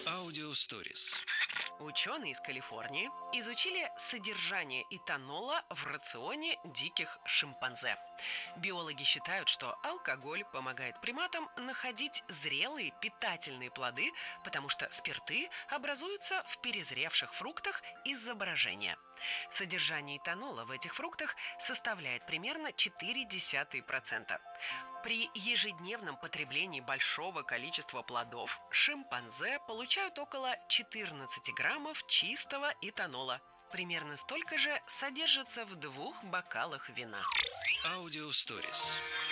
Аудиосторис. Ученые из Калифорнии изучили содержание этанола в рационе диких шимпанзе. Биологи считают, что алкоголь помогает приматам находить зрелые питательные плоды, потому что спирты образуются в перезревших фруктах из-за брожения. Содержание этанола в этих фруктах составляет примерно 0,4%. При ежедневном потреблении большого количества плодов шимпанзе получают около 14 граммов чистого этанола. Примерно столько же содержится в 2 бокалах вина. Аудиосторис.